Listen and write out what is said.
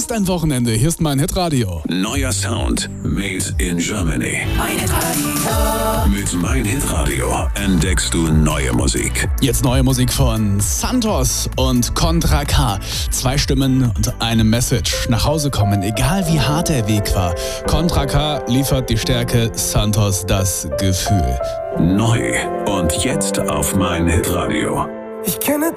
Genießt ein Wochenende. Hier ist mein Hitradio. Neuer Sound made in Germany. Mein Hitradio. Mit Mein Hitradio entdeckst du neue Musik. Jetzt neue Musik von Santos und Contra K. 2 Stimmen und eine Message. Nach Hause kommen, egal wie hart der Weg war. Contra K liefert die Stärke, Santos das Gefühl. Neu und jetzt auf Mein Hitradio. Ich kenne